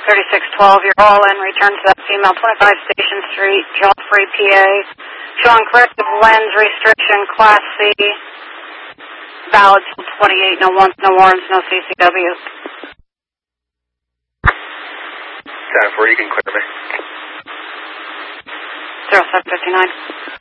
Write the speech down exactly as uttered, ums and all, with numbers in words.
thirty-six twelve, you're all in. Return to that female, twenty-five Station Street, Joffrey, P A. Showing corrective lens restriction, Class C. Valid till twenty-eight, no wants, no warrants, no C C W. ten four, you can clear me. zero seven fifty-nine.